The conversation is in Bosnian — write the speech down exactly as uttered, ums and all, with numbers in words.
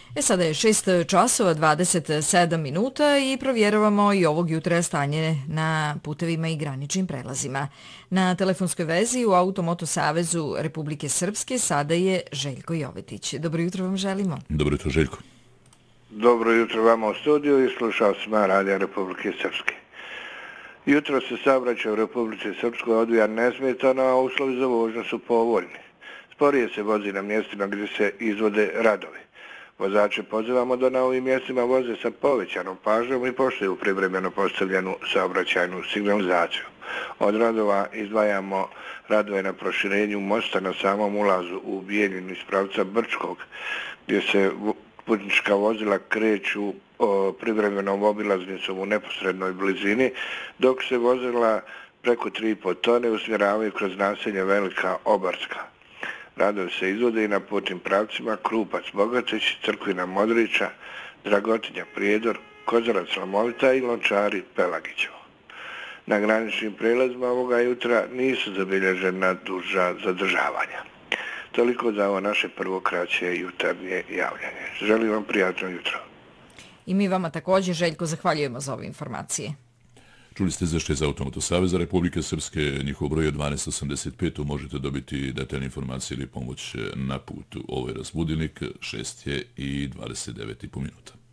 E sada je šest časova dvadeset sedam minuta i provjeravamo i ovog jutra stanje na putevima i graničnim prelazima. Na telefonskoj vezi u Automoto Savezu Republike Srpske sada je Željko Jovetić. Dobro jutro vam želimo. Dobro jutro, Željko. Dobro jutro vama u studiju i slušalcima Radija Republike Srpske. Jutro se saobraćaj u Republike Srpskoj odvija nesmetano, a uslovi za vožnju su povoljni. Sporije se vozi na mjestima gdje se izvode radovi. Vozače pozivamo da na ovim mjestima voze sa povećanom pažnjom i poštuju privremeno postavljenu saobraćajnu signalizaciju. Od radova izdvajamo radove na proširenju mosta na samom ulazu u Bijeljinu iz pravca Brčkog, gdje se putnička vozila kreću o, privremenom obilaznicom u neposrednoj blizini, dok se vozila preko tri i po tone usmjeravaju kroz naselje Velika Obarska. Radovi se izvode i na putnim pravcima Krupac Bogatić, Crkvina Modrića, Dragotinja Prijedor, Kozarac Lamovita i Lončari Pelagićevo. Na graničnim prelazima ovoga jutra nisu zabilježena duža zadržavanja. Toliko za ovo naše prvo kraće jutarnje javljanje. Želim vam prijatno jutro. I mi vama također, Željko, zahvaljujemo za ove informacije. Čuli ste izvješće za Automoto Saveza Republike Srpske, njihov broj je dvanaest osamdeset pet, možete dobiti detaljne informacije ili pomoć na putu. Ovo je Razbudilnik, šest je i dvadeset devet i po minuta.